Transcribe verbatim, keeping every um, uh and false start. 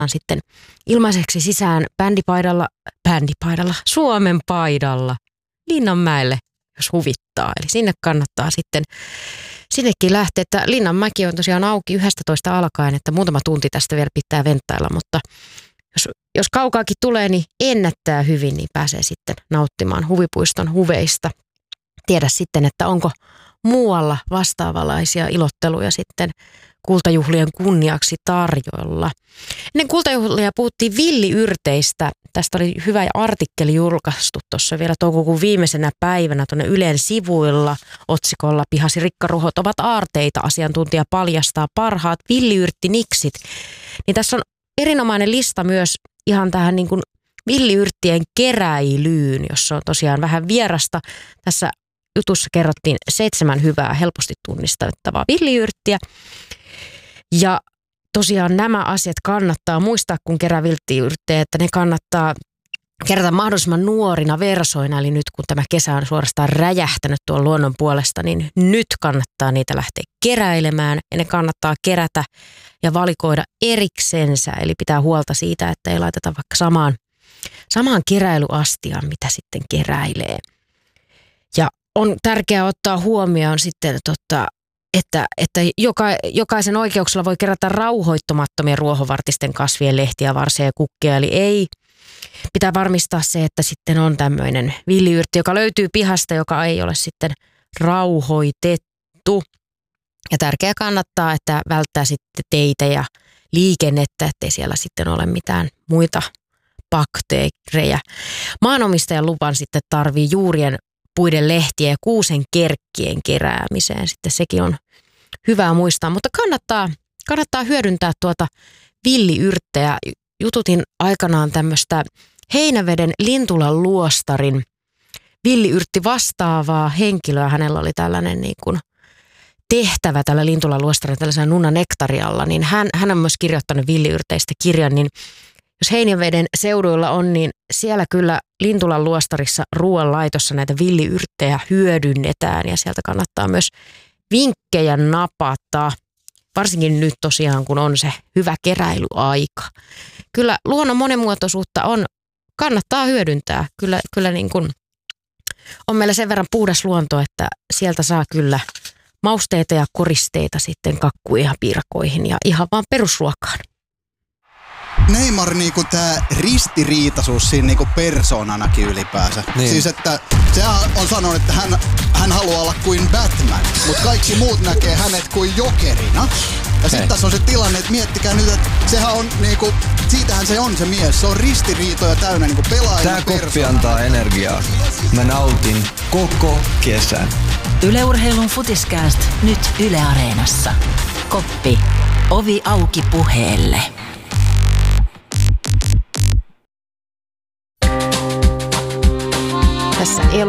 sitten ilmaiseksi sisään bändipaidalla, bändipaidalla, Suomen paidalla Linnanmäelle, jos huvittaa. Eli sinne kannattaa sitten sinnekin lähteä, että Linnanmäki on tosiaan auki yhdestätoista alkaen, että muutama tunti tästä vielä pitää venttailla, mutta jos, jos kaukaakin tulee, niin ennättää hyvin, niin pääsee sitten nauttimaan huvipuiston huveista. Tiedä sitten, että onko muualla vastaavanlaisia ilotteluja sitten kultajuhlien kunniaksi tarjolla. Ennen kultajuhlia puhuttiin villiyrteistä. Tästä oli hyvä artikkeli julkaistu tuossa vielä toukokuun viimeisenä päivänä tuonne Ylen sivuilla otsikolla Pihasi rikkaruhot ovat aarteita. Asiantuntija paljastaa parhaat villiyrttiniksit. Niin tässä on erinomainen lista myös ihan tähän niin kuin villiyrttien keräilyyn, jossa on tosiaan vähän vierasta. Tässä jutussa kerrottiin seitsemän hyvää, helposti tunnistettavaa villiyrttiä. Ja tosiaan nämä asiat kannattaa muistaa, kun kerää villiyrttejä, että ne kannattaa kerätä mahdollisimman nuorina versoina. Eli nyt kun tämä kesä on suorastaan räjähtänyt tuon luonnon puolesta, niin nyt kannattaa niitä lähteä keräilemään. Ja ne kannattaa kerätä ja valikoida eriksensä. Eli pitää huolta siitä, että ei laiteta vaikka samaan, samaan keräilyastiaan, mitä sitten keräilee. Ja on tärkeää ottaa huomioon sitten, tota, että, että joka, jokaisen oikeuksella voi kerätä rauhoittumattomien ruohovartisten kasvien lehtiä, varsia ja kukkia. Eli ei pitää varmistaa se, että sitten on tämmöinen villiyrtti, joka löytyy pihasta, joka ei ole sitten rauhoitettu. Ja tärkeää kannattaa, että välttää sitten teitä ja liikennettä, ettei siellä sitten ole mitään muita bakteereja. Maanomistajan lupan sitten tarvii juurien, puiden lehtien ja kuusen kerkkien keräämiseen. Sitten sekin on hyvä muistaa, mutta kannattaa, kannattaa hyödyntää tuota villiyrttejä. Jututin aikanaan tämmöistä Heinäveden Lintulan luostarin villiyrtti vastaavaa henkilöä. Hänellä oli tällainen niin kuin tehtävä tällä Lintulan luostarilla tällaisella Nunna Nektarialla, niin hän, hän on myös kirjoittanut villiyrteistä kirjan, niin jos Heinäveden seuduilla on, niin siellä kyllä Lintulan luostarissa ruoanlaitossa näitä villiyrttejä hyödynnetään ja sieltä kannattaa myös vinkkejä napata, varsinkin nyt tosiaan, kun on se hyvä keräilyaika. Kyllä luonnon monimuotoisuutta on, kannattaa hyödyntää. Kyllä, kyllä niin kuin on meillä sen verran puhdas luonto, että sieltä saa kyllä mausteita ja koristeita sitten kakkuihin ja piirakoihin ja ihan vaan perusruokaan. Neymar niinku tää ristiriitaisuus siinä niinku persoonanakin ylipäänsä. Niin. Siis että se on sanonut, että hän, hän haluaa olla kuin Batman, mutta kaikki muut näkee hänet kuin jokerina. Ja sitten tässä on se tilanne, että miettikää nyt, että sehän on niinku, siitähän se on se mies. Se on ristiriitoja täynnä niinku pelaajana. Tää koppi antaa energiaa. Mä nautin koko kesän. Yle Urheilun Futiskääst nyt Yle Areenassa. Koppi. Ovi auki puheelle. Tässä